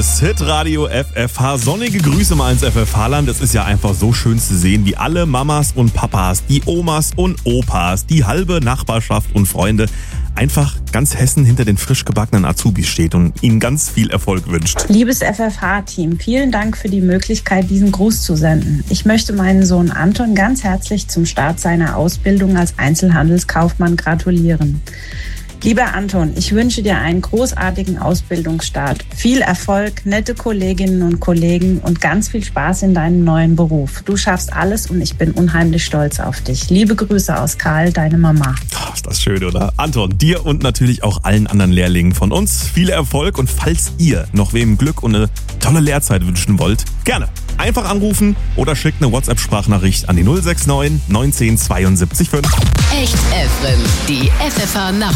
ist Hitradio FFH. Sonnige Grüße mal ins FFH-Land. Es ist ja einfach so schön zu sehen, wie alle Mamas und Papas, die Omas und Opas, die halbe Nachbarschaft und Freunde einfach ganz Hessen hinter den frisch gebackenen Azubis steht und ihnen ganz viel Erfolg wünscht. Liebes FFH-Team, vielen Dank für die Möglichkeit, diesen Gruß zu senden. Ich möchte meinen Sohn Anton ganz herzlich zum Start seiner Ausbildung als Einzelhandelskaufmann gratulieren. Lieber Anton, ich wünsche dir einen großartigen Ausbildungsstart. Viel Erfolg, nette Kolleginnen und Kollegen und ganz viel Spaß in deinem neuen Beruf. Du schaffst alles und ich bin unheimlich stolz auf dich. Liebe Grüße aus Karl, deine Mama. Oh, ist das schön, oder? Anton, dir und natürlich auch allen anderen Lehrlingen von uns viel Erfolg. Und falls ihr noch wem Glück und eine tolle Lehrzeit wünschen wollt, gerne einfach anrufen oder schickt eine WhatsApp-Sprachnachricht an die 069 19 72 5. Echt FM, die FFH